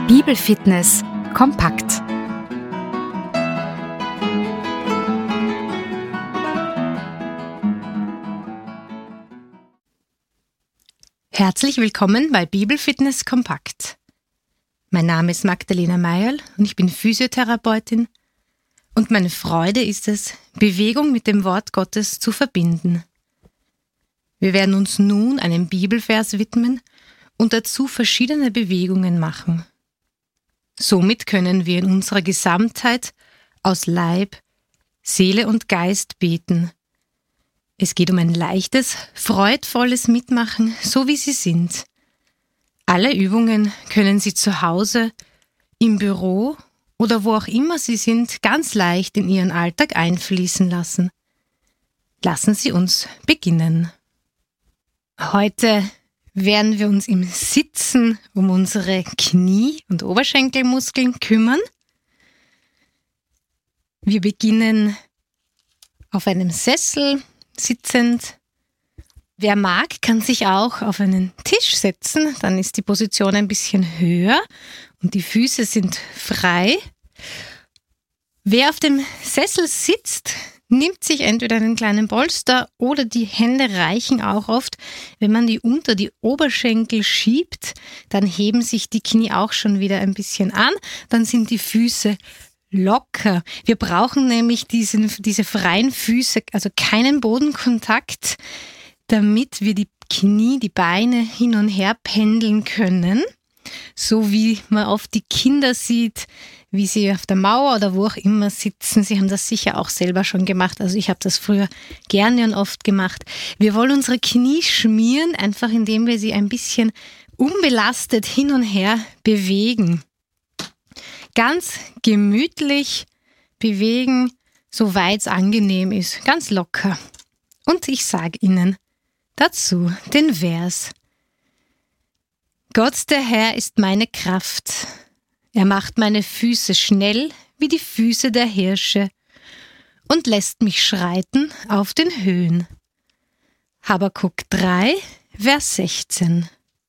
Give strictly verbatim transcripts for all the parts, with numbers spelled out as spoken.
Bibelfitness kompakt. Herzlich willkommen bei Bibelfitness kompakt. Mein Name ist Magdalena Meierl und ich bin Physiotherapeutin und meine Freude ist es, Bewegung mit dem Wort Gottes zu verbinden. Wir werden uns nun einem Bibelvers widmen und dazu verschiedene Bewegungen machen. Somit können wir in unserer Gesamtheit aus Leib, Seele und Geist beten. Es geht um ein leichtes, freudvolles Mitmachen, so wie Sie sind. Alle Übungen können Sie zu Hause, im Büro oder wo auch immer Sie sind, ganz leicht in Ihren Alltag einfließen lassen. Lassen Sie uns beginnen. Heute werden wir uns im Sitzen um unsere Knie- und Oberschenkelmuskeln kümmern. Wir beginnen auf einem Sessel sitzend. Wer mag, kann sich auch auf einen Tisch setzen, dann ist die Position ein bisschen höher und die Füße sind frei. Wer auf dem Sessel sitzt, nimmt sich entweder einen kleinen Polster oder die Hände reichen auch oft. Wenn man die unter die Oberschenkel schiebt, dann heben sich die Knie auch schon wieder ein bisschen an. Dann sind die Füße locker. Wir brauchen nämlich diesen, diese freien Füße, also keinen Bodenkontakt, damit wir die Knie, die Beine hin und her pendeln können. So wie man oft die Kinder sieht, wie sie auf der Mauer oder wo auch immer sitzen. Sie haben das sicher auch selber schon gemacht. Also ich habe das früher gerne und oft gemacht. Wir wollen unsere Knie schmieren, einfach indem wir sie ein bisschen unbelastet hin und her bewegen. Ganz gemütlich bewegen, soweit es angenehm ist. Ganz locker. Und ich sage Ihnen dazu den Vers. Gott, der Herr, ist meine Kraft. Er macht meine Füße schnell wie die Füße der Hirsche und lässt mich schreiten auf den Höhen. Habakuk drei, Vers sechzehn.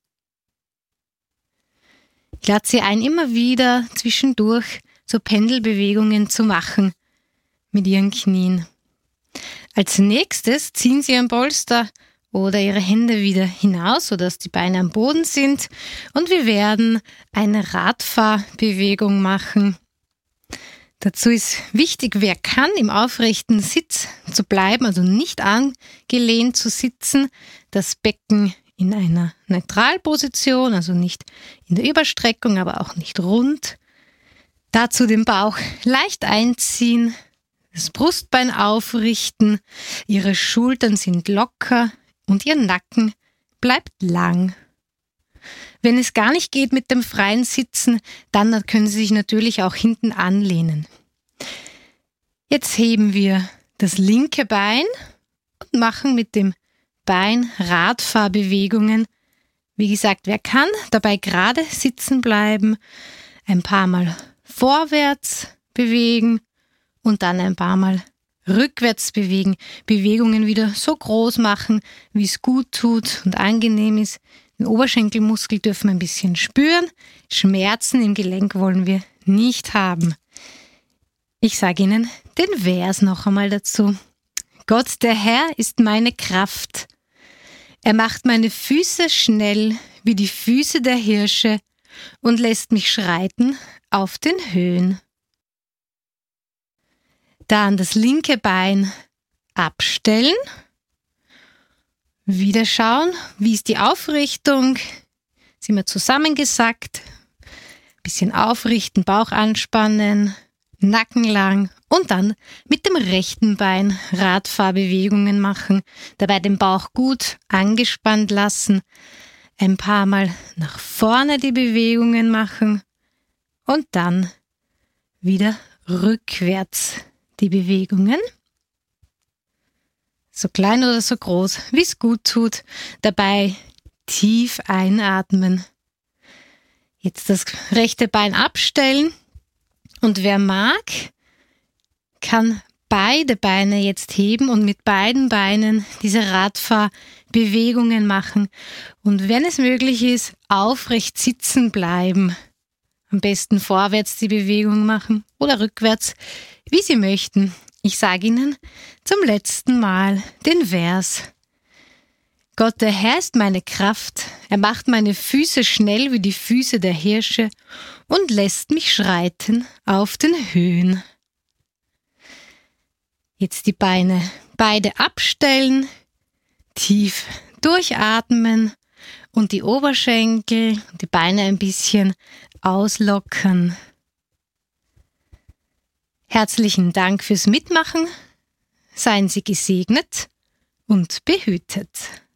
Ich lade Sie ein, immer wieder zwischendurch so Pendelbewegungen zu machen mit Ihren Knien. Als nächstes ziehen Sie Ihren Polster oder Ihre Hände wieder hinaus, sodass die Beine am Boden sind. Und wir werden eine Radfahrbewegung machen. Dazu ist wichtig, wer kann, im aufrechten Sitz zu bleiben, also nicht angelehnt zu sitzen. Das Becken in einer Neutralposition, also nicht in der Überstreckung, aber auch nicht rund. Dazu den Bauch leicht einziehen, das Brustbein aufrichten. Ihre Schultern sind locker. Und Ihr Nacken bleibt lang. Wenn es gar nicht geht mit dem freien Sitzen, dann können Sie sich natürlich auch hinten anlehnen. Jetzt heben wir das linke Bein und machen mit dem Bein Radfahrbewegungen. Wie gesagt, wer kann, dabei gerade sitzen bleiben, ein paar Mal vorwärts bewegen und dann ein paar Mal rückwärts bewegen, Bewegungen wieder so groß machen, wie es gut tut und angenehm ist. Den Oberschenkelmuskel dürfen wir ein bisschen spüren. Schmerzen im Gelenk wollen wir nicht haben. Ich sage Ihnen den Vers noch einmal dazu. Gott, der Herr, ist meine Kraft. Er macht meine Füße schnell wie die Füße der Hirsche und lässt mich schreiten auf den Höhen. Dann das linke Bein abstellen. Wieder schauen, wie ist die Aufrichtung. Sind wir zusammengesackt. Bisschen aufrichten, Bauch anspannen, Nacken lang und dann mit dem rechten Bein Radfahrbewegungen machen. Dabei den Bauch gut angespannt lassen. Ein paar Mal nach vorne die Bewegungen machen und dann wieder rückwärts die Bewegungen, so klein oder so groß, wie es gut tut. Dabei tief einatmen. Jetzt das rechte Bein abstellen und wer mag, kann beide Beine jetzt heben und mit beiden Beinen diese Radfahrbewegungen machen. Und wenn es möglich ist, aufrecht sitzen bleiben. Am besten vorwärts die Bewegung machen oder rückwärts, wie Sie möchten. Ich sage Ihnen zum letzten Mal den Vers. Gott, der Herr ist meine Kraft, er macht meine Füße schnell wie die Füße der Hirsche und lässt mich schreiten auf den Höhen. Jetzt die Beine beide abstellen, tief durchatmen und die Oberschenkel und die Beine ein bisschen auslockern. Herzlichen Dank fürs Mitmachen, seien Sie gesegnet und behütet.